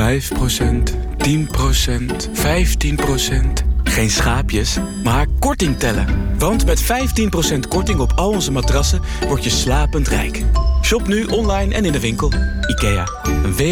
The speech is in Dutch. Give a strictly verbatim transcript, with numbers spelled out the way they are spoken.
vijf procent, tien procent, vijftien procent. Geen schaapjes, maar korting tellen. Want met vijftien procent korting op al onze matrassen word je slapend rijk. Shop nu online en in de winkel. IKEA, een